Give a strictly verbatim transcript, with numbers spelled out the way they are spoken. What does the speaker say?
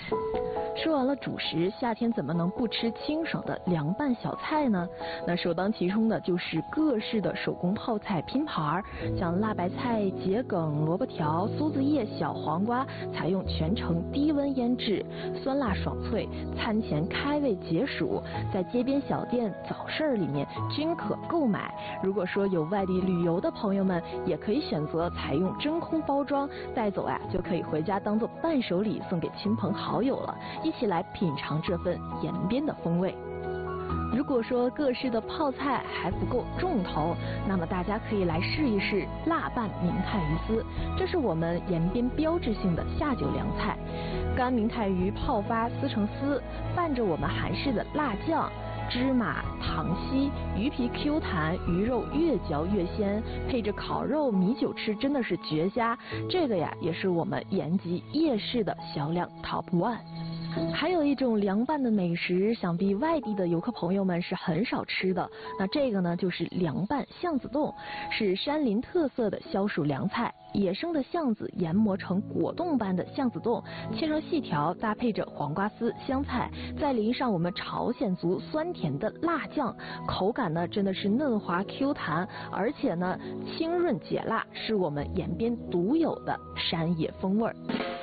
说完了主食，夏天怎么能不吃清爽的凉拌小菜呢？那首当其冲的就是各式的手工泡菜拼盘，像辣白菜、桔梗、萝卜条、苏子叶、小黄瓜，采用全程低温腌制，酸辣爽脆，餐前开胃解暑，在街边小店、早市里面均可购买。如果说有外地旅游的朋友们，也可以选择采用真空包装带走呀，就可以回家当做伴手礼送给亲朋好友了。一起来品尝这份延边的风味。如果说各式的泡菜还不够重头，那么大家可以来试一试辣拌明太鱼丝，这是我们延边标志性的下酒凉菜。干明太鱼泡发撕成丝，拌着我们韩式的辣酱。芝麻、糖稀，鱼皮 Q 弹，鱼肉越嚼越鲜，配着烤肉、米酒吃，真的是绝佳。这个呀，也是我们延吉夜市的销量 top one。还有一种凉拌的美食，想必外地的游客朋友们是很少吃的。那这个呢，就是凉拌橡子冻，是山林特色的消暑凉菜。野生的橡子研磨成果冻般的橡子冻，切成细条，搭配着黄瓜丝、香菜，再淋上我们朝鲜族酸甜的辣酱，口感呢真的是嫩滑 Q 弹，而且呢清润解辣，是我们延边独有的山野风味儿。